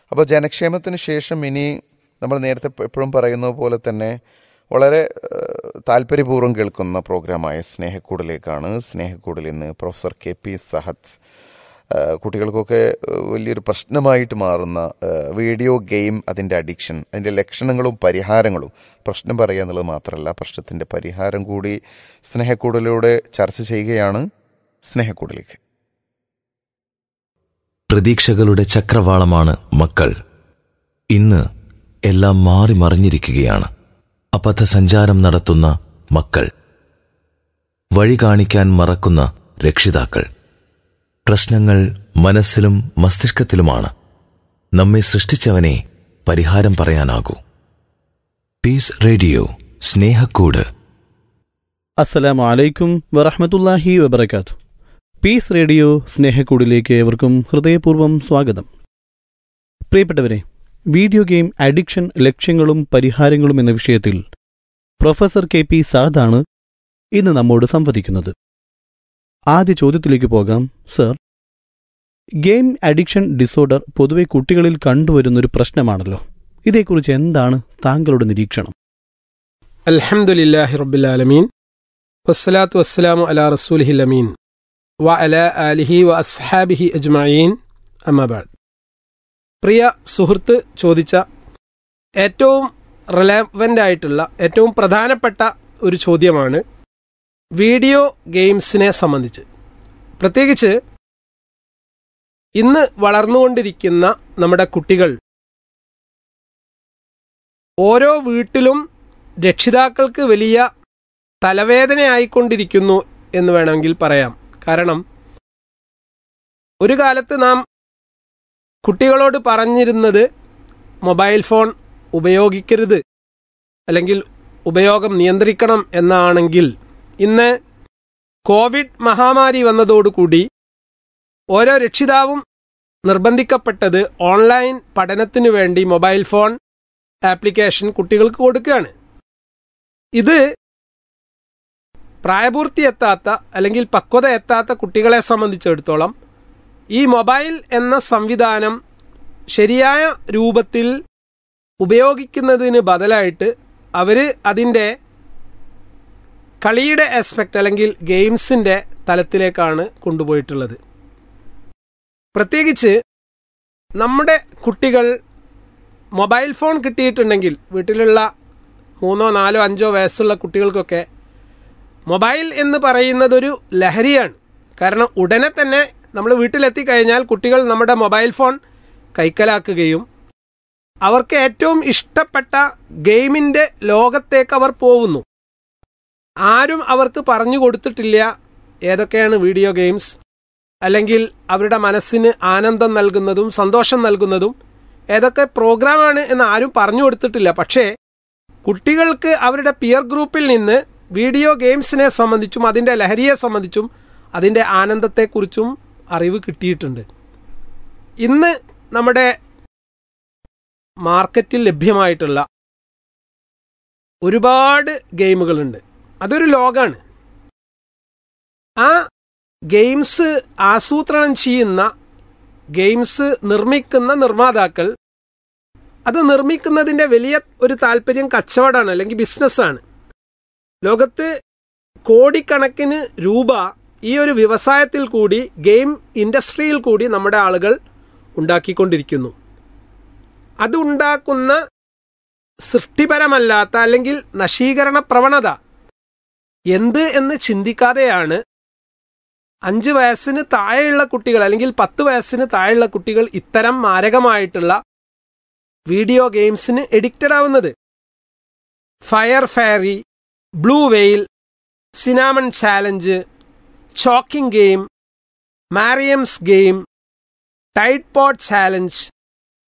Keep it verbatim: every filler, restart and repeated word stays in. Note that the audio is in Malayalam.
അപ്പോൾ ജനക്ഷേമത്തിന് ശേഷം ഇനി നമ്മൾ നേരത്തെ എപ്പോഴും പറയുന്നത് പോലെ തന്നെ വളരെ താല്പര്യപൂർവ്വം കേൾക്കുന്ന പ്രോഗ്രാമായ സ്നേഹക്കൂടിലേക്കാണ്. സ്നേഹക്കൂടിൽ ഇന്ന് പ്രൊഫസർ കെ പി സഹദ് കുട്ടികൾക്കൊക്കെ വലിയൊരു പ്രശ്നമായിട്ട് മാറുന്ന വീഡിയോ ഗെയിം, അതിൻ്റെ അഡിക്ഷൻ, അതിൻ്റെ ലക്ഷണങ്ങളും പരിഹാരങ്ങളും, പ്രശ്നം പറയുക എന്നുള്ളത് മാത്രമല്ല പ്രശ്നത്തിൻ്റെ പരിഹാരം കൂടി സ്നേഹക്കൂടിലൂടെ ചർച്ച ചെയ്യുകയാണ്. സ്നേഹക്കൂടിലേക്ക് പ്രതീക്ഷകളുടെ ചക്രവാളമാണ് മക്കൾ. ഇന്ന് എല്ലാം മാറി മറിഞ്ഞിരിക്കുകയാണ്. അപഥസഞ്ചാരം നടത്തുന്ന മക്കൾ, വഴി കാണിക്കാൻ മറക്കുന്ന രക്ഷിതാക്കൾ. പ്രശ്നങ്ങൾ മനസ്സിലും മസ്തിഷ്കത്തിലുമാണ്. നമ്മെ സൃഷ്ടിച്ചവനെ പരിഹാരം പറയാനാകൂ. Piece radio Snehakkoodu. അസ്സലാമു അലൈക്കും വറഹ്മത്തുള്ളാഹി വബറകാതുഹു. പീസ് റേഡിയോ സ്നേഹക്കൂടിലേക്ക് ഏവർക്കും ഹൃദയപൂർവ്വം സ്വാഗതം. പ്രിയപ്പെട്ടവരെ, വീഡിയോ ഗെയിം അഡിക്ഷൻ ലക്ഷ്യങ്ങളും പരിഹാരങ്ങളും എന്ന വിഷയത്തിൽ പ്രൊഫസർ കെ പി സഹദാണ് ഇന്ന് നമ്മോട് സംവദിക്കുന്നത്. ആദ്യ ചോദ്യത്തിലേക്ക് പോകാം. സർ, ഗെയിം അഡിക്ഷൻ ഡിസോർഡർ പൊതുവെ കുട്ടികളിൽ കണ്ടുവരുന്നൊരു പ്രശ്നമാണല്ലോ. ഇതേക്കുറിച്ച് എന്താണ് താങ്കളുടെ നിരീക്ഷണം? അൽഹംദുലില്ലാഹി റബ്ബിൽ ആലമീൻ വസ്സലാത്തു വസ്സലാമു അലാ റസൂലിഹിൽ അമീൻ വ അലാ ആലിഹി വ അസ്ഹാബിഹി അജ്മഈൻ. അമ്മാ ബഅദ്. പ്രിയ സുഹൃത്ത് ചോദിച്ച ഏറ്റവും റെലവൻ്റ് ആയിട്ടുള്ള ഏറ്റവും പ്രധാനപ്പെട്ട ഒരു ചോദ്യമാണ് വീഡിയോ ഗെയിംസിനെ സംബന്ധിച്ച്. പ്രത്യേകിച്ച് ഇന്ന് വളർന്നുകൊണ്ടിരിക്കുന്ന നമ്മുടെ കുട്ടികൾ, ഓരോ വീട്ടിലും രക്ഷിതാക്കൾക്ക് വലിയ തലവേദനയായിക്കൊണ്ടിരിക്കുന്നു എന്ന് വേണമെങ്കിൽ പറയാം. കാരണം ഒരു കാലത്ത് നാം കുട്ടികളോട് പറഞ്ഞിരുന്നത് മൊബൈൽ ഫോൺ ഉപയോഗിക്കരുത് അല്ലെങ്കിൽ ഉപയോഗം നിയന്ത്രിക്കണം എന്നാണെങ്കിൽ, ഇന്ന് കോവിഡ് മഹാമാരി വന്നതോടുകൂടി ഓരോ രക്ഷിതാവും നിർബന്ധിക്കപ്പെട്ടത് ഓൺലൈൻ പഠനത്തിനു വേണ്ടി മൊബൈൽ ഫോൺ ആപ്ലിക്കേഷൻ കുട്ടികൾക്ക് കൊടുക്കുകയാണ്. ഇത് പ്രായപൂർത്തി എത്താത്ത അല്ലെങ്കിൽ പക്വത എത്താത്ത കുട്ടികളെ സംബന്ധിച്ചിടത്തോളം ഈ മൊബൈൽ എന്ന സംവിധാനം ശരിയായ രൂപത്തിൽ ഉപയോഗിക്കുന്നതിന് ബദലായിട്ട് അവർ അതിൻ്റെ കളിയുടെ ആസ്പെക്റ്റ് അല്ലെങ്കിൽ ഗെയിംസിൻ്റെ തലത്തിലേക്കാണ് കൊണ്ടുപോയിട്ടുള്ളത്. പ്രത്യേകിച്ച് നമ്മുടെ കുട്ടികൾ മൊബൈൽ ഫോൺ കിട്ടിയിട്ടുണ്ടെങ്കിൽ, വീട്ടിലുള്ള മൂന്നോ നാലോ അഞ്ചോ വയസ്സുള്ള കുട്ടികൾക്കൊക്കെ മൊബൈൽ എന്ന് പറയുന്നതൊരു ലഹരിയാണ്. കാരണം ഉടനെ തന്നെ നമ്മൾ വീട്ടിലെത്തിക്കഴിഞ്ഞാൽ കുട്ടികൾ നമ്മുടെ മൊബൈൽ ഫോൺ കൈക്കലാക്കുകയും അവർക്ക് ഏറ്റവും ഇഷ്ടപ്പെട്ട ഗെയിമിൻ്റെ ലോകത്തേക്ക് അവർ പോകുന്നു. ആരും അവർക്ക് പറഞ്ഞു കൊടുത്തിട്ടില്ല ഏതൊക്കെയാണ് വീഡിയോ ഗെയിംസ്, അല്ലെങ്കിൽ അവരുടെ മനസ്സിന് ആനന്ദം നൽകുന്നതും സന്തോഷം നൽകുന്നതും ഏതൊക്കെ പ്രോഗ്രാമാണ് എന്ന് ആരും പറഞ്ഞു കൊടുത്തിട്ടില്ല. പക്ഷേ കുട്ടികൾക്ക് അവരുടെ പിയർ ഗ്രൂപ്പിൽ നിന്ന് വീഡിയോ ഗെയിംസിനെ സംബന്ധിച്ചും അതിൻ്റെ ലഹരിയെ സംബന്ധിച്ചും അതിൻ്റെ ആനന്ദത്തെക്കുറിച്ചും അറിവ് കിട്ടിയിട്ടുണ്ട്. ഇന്ന് നമ്മുടെ മാർക്കറ്റിൽ ലഭ്യമായിട്ടുള്ള ഒരുപാട് ഗെയിമുകളുണ്ട്. അതൊരു ലോകമാണ്. ആ ഗെയിംസ് ആസൂത്രണം ചെയ്യുന്ന, ഗെയിംസ് നിർമ്മിക്കുന്ന നിർമ്മാതാക്കൾ അത് നിർമ്മിക്കുന്നതിൻ്റെ വലിയ ഒരു താല്പര്യം കച്ചവടമാണ് അല്ലെങ്കിൽ ബിസിനസ്സാണ്. ലോകത്ത് കോടിക്കണക്കിന് രൂപ ഈ ഒരു വ്യവസായത്തിൽ കൂടി, ഗെയിം ഇൻഡസ്ട്രിയിൽ കൂടി നമ്മുടെ ആളുകൾ ഉണ്ടാക്കിക്കൊണ്ടിരിക്കുന്നു. അതുണ്ടാക്കുന്ന സൃഷ്ടിപരമല്ലാത്ത അല്ലെങ്കിൽ നശീകരണ പ്രവണത എന്ത് എന്ന് ചിന്തിക്കാതെയാണ് അഞ്ച് വയസ്സിന് താഴെയുള്ള കുട്ടികൾ അല്ലെങ്കിൽ പത്ത് വയസ്സിന് താഴെയുള്ള കുട്ടികൾ ഇത്തരം മാരകമായിട്ടുള്ള വീഡിയോ ഗെയിംസിന് എഡിക്റ്റഡ് ആവുന്നത്. Fire fairy, blue whale, സിനാമൺ challenge, choking game, മാരിയംസ് game, Tide pot challenge,